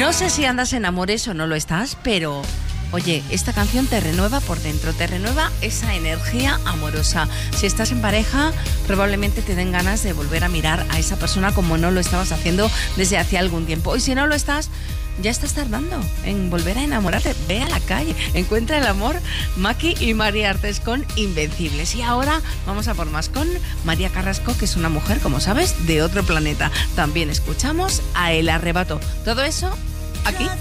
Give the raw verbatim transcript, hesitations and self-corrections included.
No sé si andas en amores o no lo estás, pero oye, esta canción te renueva por dentro, te renueva esa energía amorosa. Si estás en pareja, probablemente te den ganas de volver a mirar a esa persona como no lo estabas haciendo desde hace algún tiempo. Y si no lo estás, ya estás tardando en volver a enamorarte. Ve a la calle, encuentra el amor. Maki y María Artes con Invencibles. Y ahora vamos a por más con María Carrasco, que es una mujer, como sabes, de otro planeta. También escuchamos a El Arrebato. Todo eso aquí